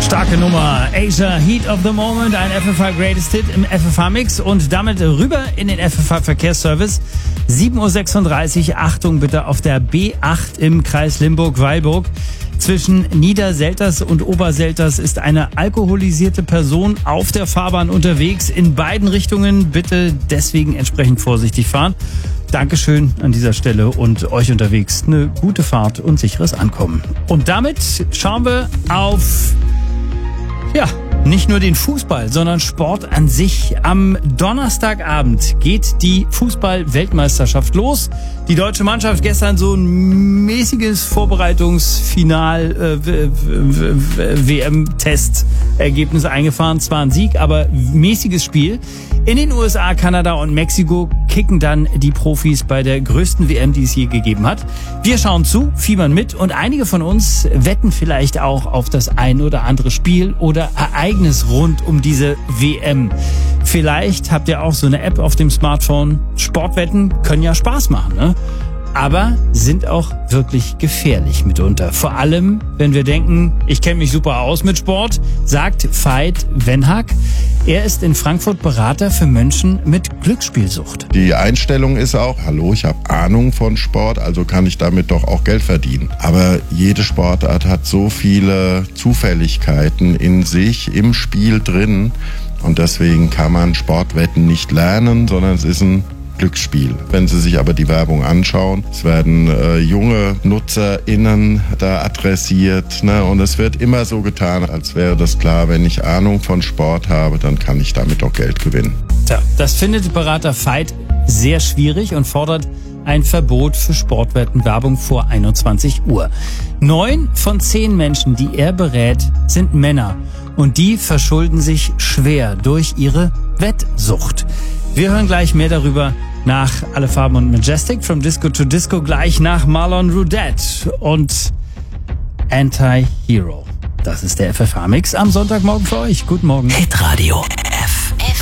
Starke Nummer. Asia, Heat of the Moment, ein FFH Greatest Hit im FFH-Mix und damit rüber in den FFH-Verkehrsservice. 7.36 Uhr, Achtung bitte auf der B8 im Kreis Limburg-Weilburg. Zwischen Niederselters und Oberselters ist eine alkoholisierte Person auf der Fahrbahn unterwegs. In beiden Richtungen bitte deswegen entsprechend vorsichtig fahren. Dankeschön an dieser Stelle und euch unterwegs eine gute Fahrt und sicheres Ankommen. Und damit schauen wir auf, nicht nur den Fußball, sondern Sport an sich. Am Donnerstagabend geht die Fußball-Weltmeisterschaft los. Die deutsche Mannschaft gestern so ein mäßiges Vorbereitungsfinal WM-Testergebnis eingefahren. Zwar ein Sieg, aber mäßiges Spiel. In den USA, Kanada und Mexiko kicken dann die Profis bei der größten WM, die es je gegeben hat. Wir schauen zu, fiebern mit und einige von uns wetten vielleicht auch auf das ein oder andere Spiel oder Ereignis rund um diese WM. Vielleicht habt ihr auch so eine App auf dem Smartphone. Sportwetten können ja Spaß machen, ne? Aber sind auch wirklich gefährlich mitunter. Vor allem, wenn wir denken, ich kenne mich super aus mit Sport, sagt Veit Wenhack. Er ist in Frankfurt Berater für Menschen mit Glücksspielsucht. Die Einstellung ist auch, hallo, ich habe Ahnung von Sport, also kann ich damit doch auch Geld verdienen. Aber jede Sportart hat so viele Zufälligkeiten in sich, im Spiel drin. Und deswegen kann man Sportwetten nicht lernen, sondern es ist ein Glücksspiel. Wenn Sie sich aber die Werbung anschauen, es werden junge NutzerInnen da adressiert, ne? Und es wird immer so getan, als wäre das klar, wenn ich Ahnung von Sport habe, dann kann ich damit auch Geld gewinnen. Tja, das findet Berater Veit sehr schwierig und fordert ein Verbot für Sportwettenwerbung vor 21 Uhr. 9 von 10 Menschen, die er berät, sind Männer. Und die verschulden sich schwer durch ihre Wettsucht. Wir hören gleich mehr darüber nach Alle Farben und Majestic, From Disco to Disco, gleich nach Marlon Roudette und Anti-Hero. Das ist der FFH-Mix am Sonntagmorgen für euch. Guten Morgen. Hitradio